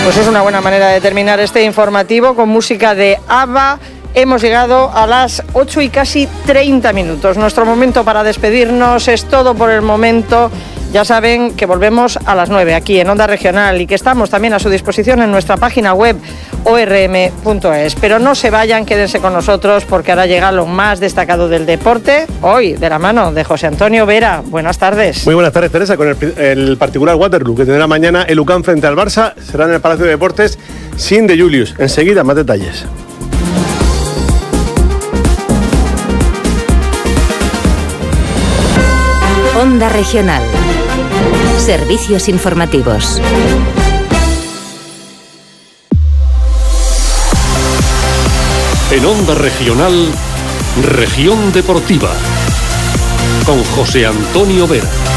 Pues es una buena manera de terminar este informativo con música de ABBA. Hemos llegado a las 8 y casi 30 minutos. Nuestro momento para despedirnos es todo por el momento. Ya saben que volvemos a las 9 aquí en Onda Regional y que estamos también a su disposición en nuestra página web orm.es. Pero no se vayan, quédense con nosotros porque ahora llega lo más destacado del deporte, hoy de la mano de José Antonio Vera. Buenas tardes. Muy buenas tardes, Teresa. Con el particular Waterloo que tendrá mañana el UCAM frente al Barça, será en el Palacio de Deportes sin De Julius. Enseguida más detalles. Onda Regional. Servicios informativos. En Onda Regional, Región Deportiva, con José Antonio Vera.